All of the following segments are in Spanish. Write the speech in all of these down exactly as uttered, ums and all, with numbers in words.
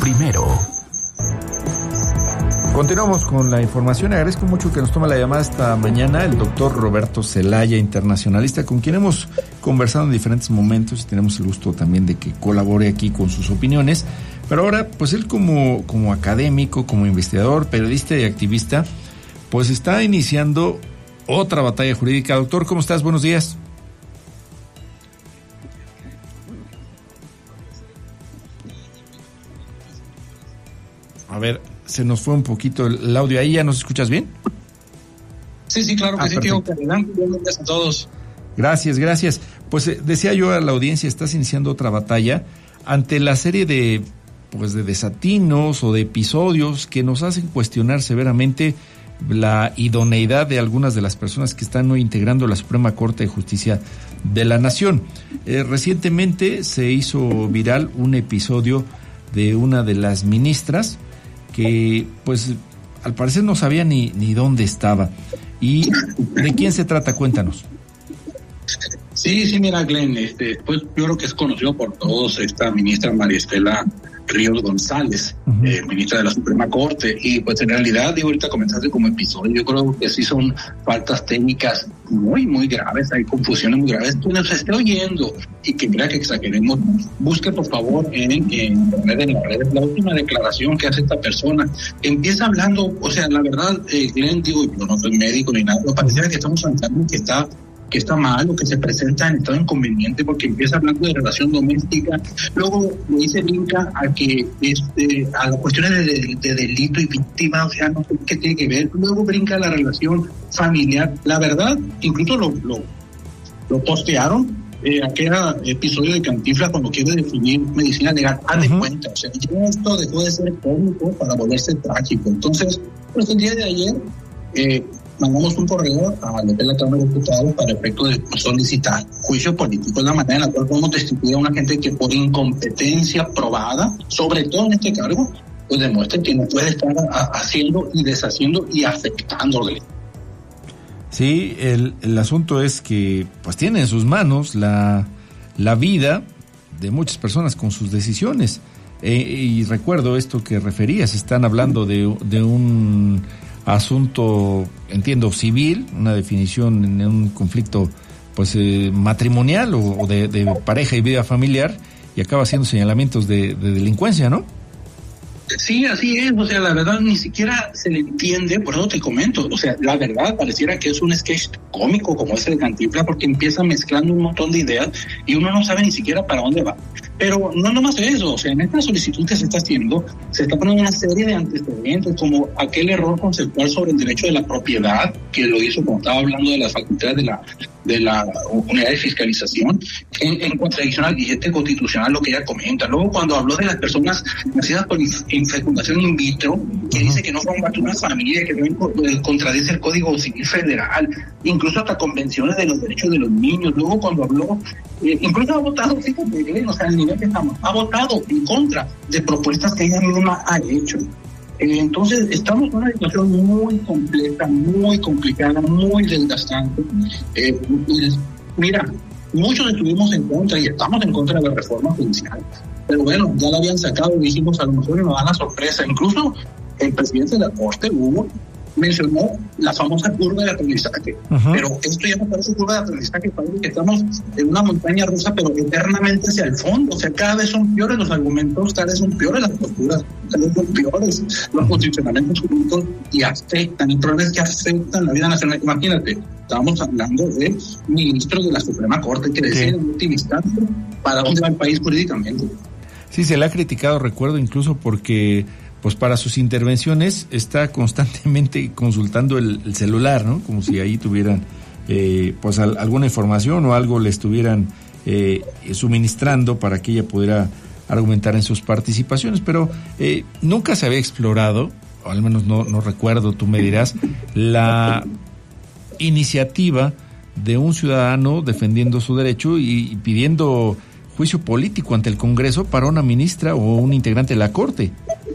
primero. Continuamos con la información. Agradezco mucho que nos tome la llamada esta mañana el doctor Roberto Zelaya, internacionalista, con quien hemos conversado en diferentes momentos y tenemos el gusto también de que colabore aquí con sus opiniones. Pero ahora, pues él como, como académico, como investigador, periodista y activista, pues está iniciando otra batalla jurídica. Doctor, ¿cómo estás? Buenos días. A ver, se nos fue un poquito el audio ahí. ¿Ya nos escuchas bien? Sí, sí, claro que ah, sí, tío. Adelante, buenos días a todos. Gracias, gracias. Pues eh, decía yo a la audiencia, estás iniciando otra batalla ante la serie de, pues, de desatinos o de episodios que nos hacen cuestionar severamente la idoneidad de algunas de las personas que están hoy integrando la Suprema Corte de Justicia de la Nación. Eh, recientemente se hizo viral un episodio de una de las ministras que, pues, al parecer no sabía ni, ni dónde estaba. ¿Y de quién se trata? Cuéntanos. Sí, sí, mira, Glenn, este, pues yo creo que es conocido por todos esta ministra María Estela Ríos González, uh-huh. eh, ministra de la Suprema Corte, y pues en realidad, digo, ahorita comenzaste como episodio, yo creo que sí son faltas técnicas muy, muy graves, hay confusiones muy graves. Quien nos esté oyendo y que crea que exageremos, busque por favor en, en internet, en las redes, la última declaración que hace esta persona. Empieza hablando, o sea, la verdad, eh, Glenn, digo, yo no soy médico ni nada, pero pareciera que estamos hablando que está que está mal o que se presenta en estado inconveniente, porque empieza hablando de relación doméstica, luego le dice brinca a que este a las cuestiones de, de, de delito y víctima, o sea, no sé qué tiene que ver, luego brinca a la relación familiar. La verdad, incluso lo lo, lo postearon, eh, aquel episodio de Cantinflas cuando quiere definir medicina legal, haz de uh-huh. cuenta, o sea, ya esto dejó de ser cómico para volverse trágico. Entonces, pues el día de ayer eh, mandamos un correo a la Cámara de Diputados para efecto de solicitar juicio político, es la manera en la cual podemos destituir a una gente que por incompetencia probada, sobre todo en este cargo, pues demuestra que no puede estar a, haciendo y deshaciendo y afectándole. Sí, el, el asunto es que pues tiene en sus manos la, la vida de muchas personas con sus decisiones. Eh, y recuerdo esto que referías, están hablando de, de un asunto, entiendo, civil, una definición en un conflicto pues eh, matrimonial o, o de, de pareja y vida familiar, y acaba haciendo señalamientos de, de delincuencia, ¿no? Sí, así es, o sea, la verdad ni siquiera se le entiende, por eso te comento, o sea, la verdad pareciera que es un sketch cómico como es el Cantinflas, porque empieza mezclando un montón de ideas y uno no sabe ni siquiera para dónde va. Pero no nomás eso, o sea, en esta solicitud que se está haciendo, se está poniendo una serie de antecedentes, como aquel error conceptual sobre el derecho de la propiedad, que lo hizo cuando estaba hablando de las facultades de la de la unidad de fiscalización, en, en contradicción al billete constitucional, lo que ella comenta. Luego, cuando habló de las personas nacidas por in, fecundación in vitro, que dice que no son parte de una familia, que no contradice el Código Civil Federal, incluso hasta convenciones de los derechos de los niños. Luego, cuando habló, eh, incluso ha votado, fíjate, o sea, el nivel que estamos, ha votado en contra de propuestas que ella misma ha hecho. Eh, entonces, estamos en una situación muy compleja, muy complicada, muy desgastante. Eh, y, mira, muchos estuvimos en contra y estamos en contra de la reforma judicial. Pero bueno, ya la habían sacado y dijimos, a lo mejor nos dan la sorpresa. Incluso el presidente de la Corte, Hugo, mencionó la famosa curva de aprendizaje. Uh-huh. Pero esto ya no parece curva de aprendizaje, parece que estamos en una montaña rusa, pero eternamente hacia el fondo. O sea, cada vez son peores los argumentos, cada vez son peores las posturas, cada vez son peores los posicionamientos jurídicos y afectan. El problema es que afectan la vida nacional. Imagínate, estábamos hablando de ministros de la Suprema Corte que deciden en última instancia para dónde va el país jurídicamente. Sí, se le ha criticado, recuerdo, incluso porque pues para sus intervenciones está constantemente consultando el, el celular, ¿no? Como si ahí tuvieran eh, pues al, alguna información o algo le estuvieran eh, suministrando para que ella pudiera argumentar en sus participaciones, pero eh, nunca se había explorado, o al menos no, no recuerdo, tú me dirás, la iniciativa de un ciudadano defendiendo su derecho y, y pidiendo juicio político ante el Congreso para una ministra o un integrante de la Corte.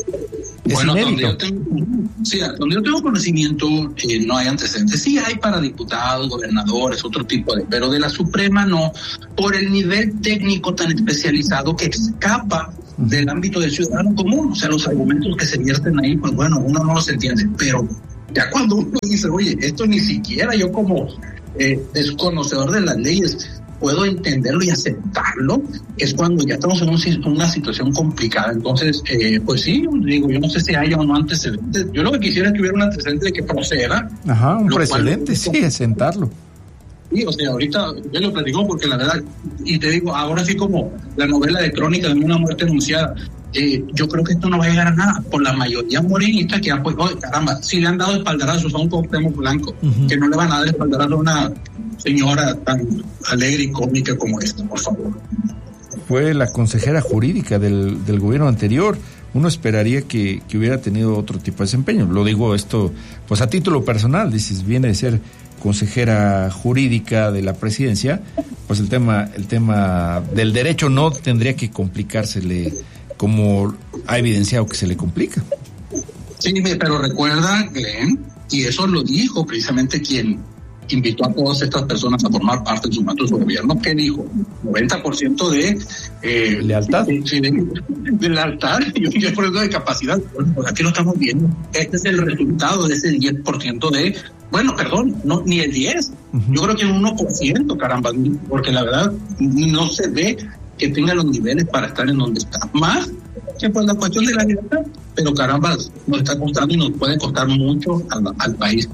Es bueno, inédito. Donde yo tengo, sí, donde yo tengo conocimiento eh, no hay antecedentes. Sí hay para diputados, gobernadores, otro tipo de, pero de la Suprema no, por el nivel técnico tan especializado que escapa del ámbito del ciudadano común. O sea, los argumentos que se vierten ahí, pues bueno, uno no los entiende, pero ya cuando uno dice, oye, esto ni siquiera yo como eh, desconocedor de las leyes puedo entenderlo y aceptarlo, es cuando ya estamos en un, una situación complicada. Entonces, eh, pues sí, digo, yo no sé si haya o no antecedentes. Yo lo que quisiera es que hubiera un antecedente de que proceda. Ajá, un precedente, cual, sí, es sentarlo. Sí, o sea, ahorita yo lo platico porque la verdad, y te digo, ahora sí como la novela de Crónica de una muerte anunciada, eh, yo creo que esto no va a llegar a nada por la mayoría morenista que ha pues, oh, caramba, si le han dado espaldarazos a un Cuauhtémoc Blanco, uh-huh. que no le van a dar espaldarazo a una señora tan alegre y cómica como esta, por favor. Fue la consejera jurídica del, del gobierno anterior. Uno esperaría que, que hubiera tenido otro tipo de desempeño. Lo digo esto, pues a título personal, dices, viene de ser consejera jurídica de la presidencia, pues el tema, el tema del derecho no tendría que complicársele como ha evidenciado que se le complica. Sí, pero recuerda, Glenn, y eso lo dijo precisamente quien invitó a todas estas personas a formar parte de su mandato de su gobierno, que dijo noventa por ciento de eh, lealtad de, de, de lealtad y un diez por ciento de capacidad. Bueno, pues aquí lo estamos viendo. Este es el resultado de ese diez por ciento de, bueno, perdón, no ni el diez, uh-huh. yo creo que un uno por ciento, caramba, porque la verdad no se ve que tenga los niveles para estar en donde está. Más que pues la cuestión de la libertad, pero caramba, nos está costando y nos puede costar mucho al, al país.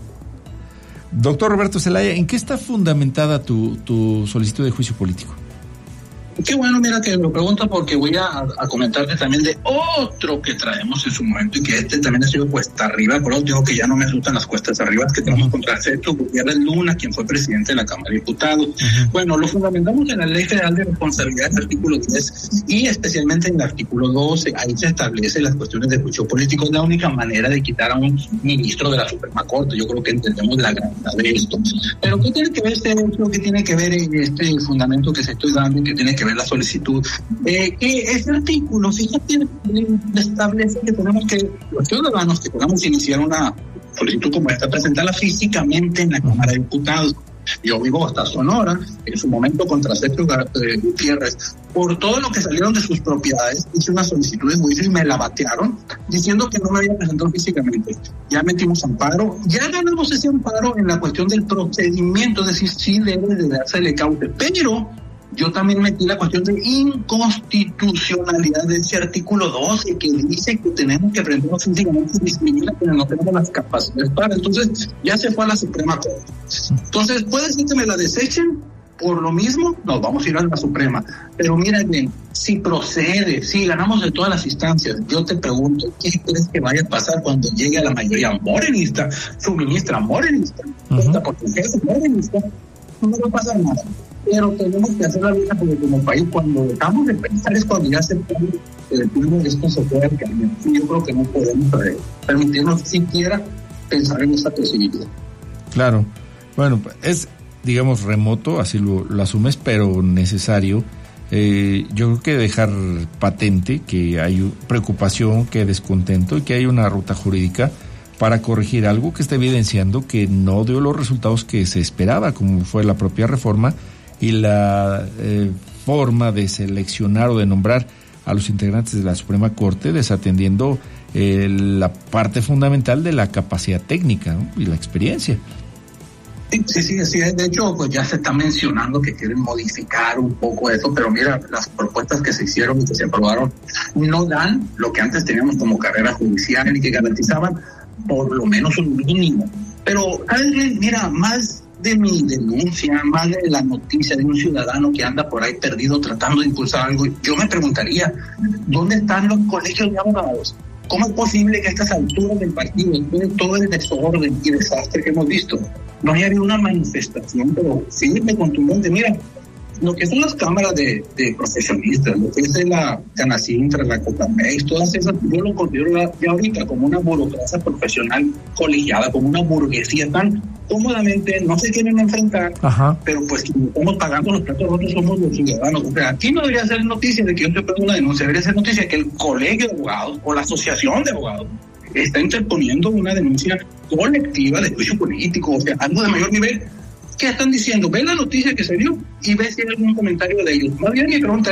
Doctor Roberto Zelaya, ¿en qué está fundamentada tu, tu solicitud de juicio político? Qué bueno, mira que lo pregunto porque voy a, a comentarte también de otro que traemos en su momento y que este también ha sido cuesta arriba. Por eso digo que ya no me asustan las cuestas arriba que tenemos uh-huh. contra Sergio Gutiérrez Luna, quien fue presidente de la Cámara de Diputados. Uh-huh. Bueno, lo fundamentamos en la Ley Federal de Responsabilidad, en el artículo diez y especialmente en el artículo doce. Ahí se establecen las cuestiones de juicio político. Es la única manera de quitar a un ministro de la Suprema Corte. Yo creo que entendemos la gravedad de esto. Pero ¿qué tiene que ver este hecho? ¿Qué tiene que ver en este fundamento que se estoy dando y que tiene que ver la solicitud? Eh, que ese artículo, fíjate, establece que tenemos que, los ciudadanos que podamos iniciar una solicitud como esta, presentarla físicamente en la Cámara de Diputados. Yo vivo hasta Sonora, en su momento contra Sergio Gutiérrez, por todo lo que salieron de sus propiedades, hice una solicitud de juicio y me la batearon, diciendo que no me había presentado físicamente. Ya metimos amparo, ya ganamos ese amparo en la cuestión del procedimiento, es decir, sí debe de dársele cauce, pero yo también metí la cuestión de inconstitucionalidad de ese artículo doce que dice que tenemos que aprendernos físicamente y discriminar a quienes no tenemos las capacidades para. Entonces ya se fue a la Suprema Corte. Entonces puede ser que me la desechen por lo mismo, nos vamos a ir a la Suprema. Pero mira bien, si procede, si ganamos de todas las instancias, yo te pregunto, ¿qué crees que vaya a pasar cuando llegue a la mayoría morenista, su ministra morenista, uh-huh. por su jefe morenista? No va a pasar nada. Pero tenemos que hacer la vida porque como país, cuando dejamos de pensar es cuando ya se puede, el plano de esto se puede cambiar. Yo creo que no podemos permitirnos siquiera pensar en esa posibilidad. Claro, bueno, es, digamos, remoto, así lo, lo asumes, pero necesario. Eh, yo creo que dejar patente que hay preocupación, que hay descontento y que hay una ruta jurídica para corregir algo que está evidenciando que no dio los resultados que se esperaba, como fue la propia reforma y la eh, forma de seleccionar o de nombrar a los integrantes de la Suprema Corte, desatendiendo eh, la parte fundamental de la capacidad técnica, ¿no? Y la experiencia. Sí, sí, sí. De hecho, pues ya se está mencionando que quieren modificar un poco eso, pero mira, las propuestas que se hicieron y que se aprobaron no dan lo que antes teníamos como carrera judicial y que garantizaban por lo menos un mínimo. Pero, mira, más de mi denuncia, más de la noticia de un ciudadano que anda por ahí perdido tratando de impulsar algo, yo me preguntaría, ¿dónde están los colegios de abogados? ¿Cómo es posible que a estas alturas del partido, después de todo el desorden y desastre que hemos visto, no haya habido una manifestación, pero firme, contundente? Mira, lo que son las cámaras de, de profesionistas, lo que es la Canacintra, la Copamex, todas esas, yo lo considero ya ahorita como una burocracia profesional colegiada, como una burguesía tan cómodamente, no se quieren enfrentar, Ajá. pero pues quienes estamos pagando los platos rotos somos los ciudadanos. O sea, aquí no debería ser noticia de que yo te pongo una denuncia, debería ser noticia de que el colegio de abogados o la asociación de abogados está interponiendo una denuncia colectiva de juicio político, o sea, algo de mayor nivel. ¿Qué están diciendo? Ve la noticia que se dio y ve si hay algún comentario de ellos. Más bien mi pregunta es,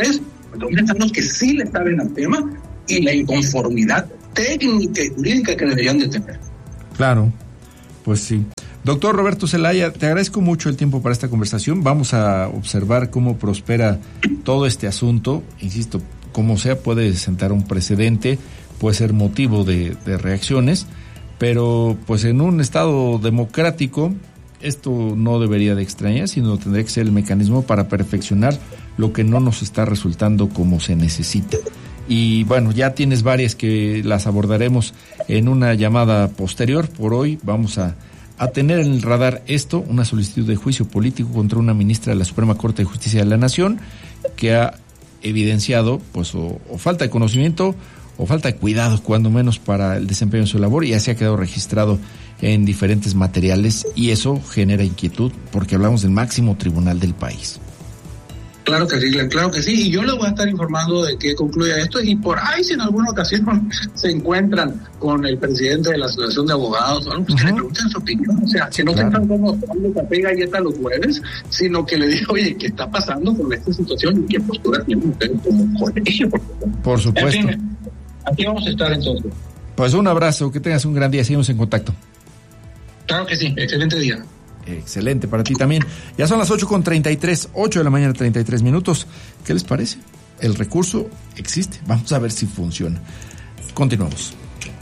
¿Dónde están los que sí le saben al tema y la inconformidad técnica y jurídica que deberían de tener? Claro, pues sí. Doctor Roberto Zelaya, te agradezco mucho el tiempo para esta conversación. Vamos a observar cómo prospera todo este asunto. Insisto, como sea, puede sentar un precedente, puede ser motivo de, de reacciones, pero pues en un estado democrático esto no debería de extrañar, sino tendría que ser el mecanismo para perfeccionar lo que no nos está resultando como se necesita. Y bueno, ya tienes varias que las abordaremos en una llamada posterior. Por hoy vamos a, a tener en el radar esto, una solicitud de juicio político contra una ministra de la Suprema Corte de Justicia de la Nación que ha evidenciado pues o, o falta de conocimiento o falta de cuidado, cuando menos, para el desempeño de su labor, y ya se ha quedado registrado en diferentes materiales, y eso genera inquietud porque hablamos del máximo tribunal del país. Claro que sí, claro que sí, y yo les voy a estar informando de qué concluye esto, y por ahí si en alguna ocasión se encuentran con el presidente de la Asociación de Abogados o algo, pues uh-huh. que le pregunten su opinión, o sea, que no claro. se están como tomando café y galleta los jueves, sino que le digan, oye, ¿qué está pasando con esta situación y qué postura tienen ustedes como colegio? Por supuesto. En fin, aquí vamos a estar entonces. Pues un abrazo, que tengas un gran día, seguimos en contacto. Claro que sí, excelente día. Excelente para ti también. Ya son las ocho con treinta y tres, ocho de la mañana, treinta y tres minutos. ¿Qué les parece? El recurso existe. Vamos a ver si funciona. Continuamos.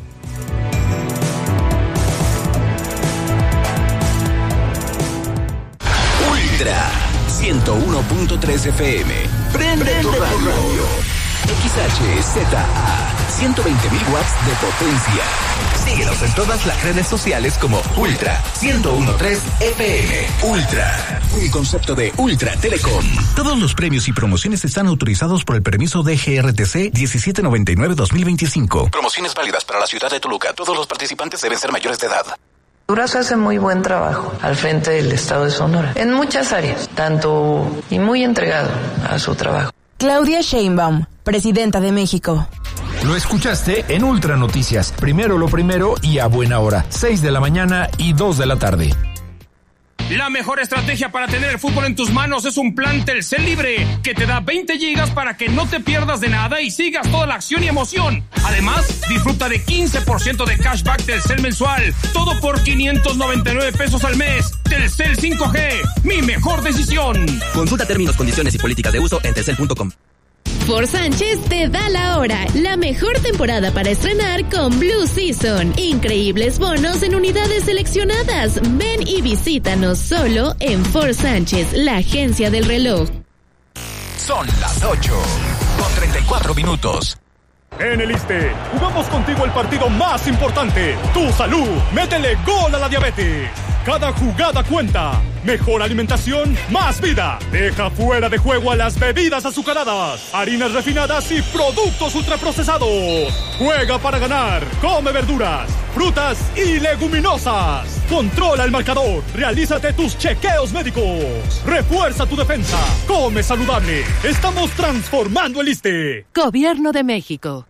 Ultra ciento uno punto tres F M. Prende, Prende tu radio. X H Z A, ciento veinte mil watts de potencia. Síguenos en todas las redes sociales como Ultra ciento uno punto tres F M. Ultra, un concepto de Ultra Telecom. Todos los premios y promociones están autorizados por el permiso de G R T C diecisiete noventa y nueve dos mil veinticinco. Promociones válidas para la ciudad de Toluca. Todos los participantes deben ser mayores de edad. Durazo hace muy buen trabajo al frente del estado de Sonora, en muchas áreas, tanto y muy entregado a su trabajo. Claudia Sheinbaum, presidenta de México. Lo escuchaste en Ultra Noticias. Primero lo primero y a buena hora. seis de la mañana y dos de la tarde. La mejor estrategia para tener el fútbol en tus manos es un plan Telcel Libre, que te da veinte gigas para que no te pierdas de nada y sigas toda la acción y emoción. Además, disfruta de quince por ciento de cashback Telcel mensual. Todo por quinientos noventa y nueve pesos al mes. Telcel cinco G, mi mejor decisión. Consulta términos, condiciones y políticas de uso en telcel punto com. Ford Sánchez te da la hora. La mejor temporada para estrenar con Blue Season. Increíbles bonos en unidades seleccionadas. Ven y visítanos solo en Ford Sánchez, la agencia del reloj. Son las ocho con treinta y cuatro minutos. En el ISSSTE, jugamos contigo el partido más importante, tu salud. Métele gol a la diabetes. Cada jugada cuenta. Mejor alimentación, más vida. Deja fuera de juego a las bebidas azucaradas, harinas refinadas y productos ultraprocesados. Juega para ganar. Come verduras, frutas y leguminosas. Controla el marcador. Realízate tus chequeos médicos. Refuerza tu defensa. Come saludable. Estamos transformando el ISSSTE. Gobierno de México.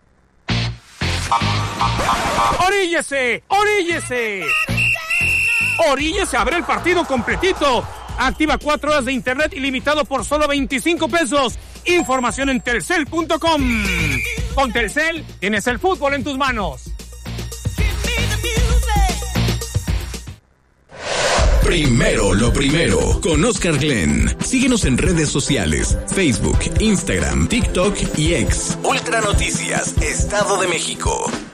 ¡Oríllese! ¡Oríllese! Oríllese a ver el partido completito. Activa cuatro horas de internet ilimitado por solo veinticinco pesos. Información en telcel punto com. Con Telcel tienes el fútbol en tus manos. Primero lo primero, con Oscar Glenn. Síguenos en redes sociales, Facebook, Instagram, TikTok y X. Ultra Noticias, Estado de México.